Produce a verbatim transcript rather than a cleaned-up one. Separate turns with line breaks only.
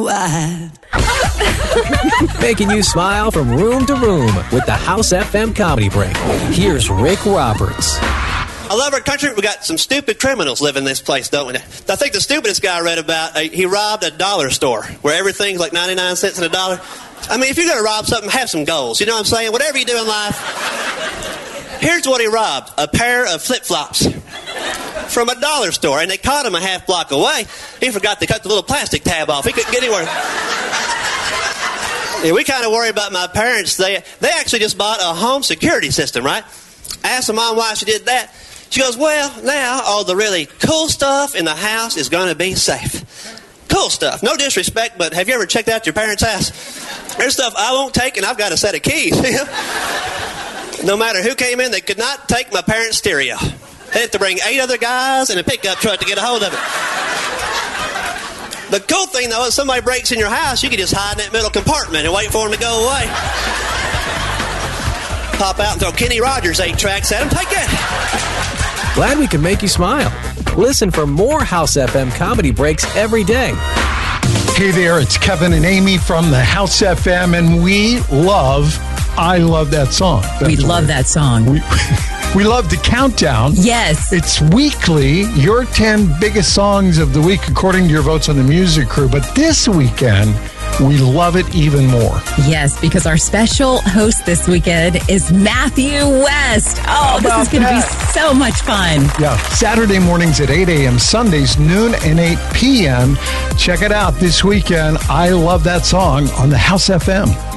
wife.
Making you smile from room to room with the House F M Comedy Break. Here's Rick Roberts.
I love our country. We got some stupid criminals living in this place, don't we? I think the stupidest guy I read about, uh, he robbed a dollar store where everything's like ninety-nine cents in a dollar. I mean, if you're going to rob something, have some goals. You know what I'm saying? Whatever you do in life. Here's what he robbed. A pair of flip-flops from a dollar store. And they caught him a half block away. He forgot to cut the little plastic tab off. He couldn't get anywhere. Yeah, we kind of worry about my parents. They, they actually just bought a home security system, right? I asked the mom why she did that. She goes, well, now all the really cool stuff in the house is going to be safe. Cool stuff. No disrespect, but have you ever checked out your parents' house? There's stuff I won't take, and I've got a set of keys. No matter who came in, they could not take my parents' stereo. They had to bring eight other guys in a pickup truck to get a hold of it. The cool thing, though, is somebody breaks in your house, you can just hide in that middle compartment and wait for them to go away. Pop out and throw Kenny Rogers eight tracks at them. Take that.
Glad we can make you smile. Listen for more House F M Comedy Breaks every day.
Hey there, it's Kevin and Amy from the House F M, and we love, I love that song. That's
we love that song.
We, we love the countdown.
Yes.
It's weekly, your ten biggest songs of the week according to your votes on the music crew. But this weekend, we love it even more.
Yes, because our special host this weekend is Matthew West. Oh, this is going to be so much fun.
Yeah, Saturday mornings at eight a.m., Sundays noon and eight p.m. Check it out this weekend. I love that song on the House F M.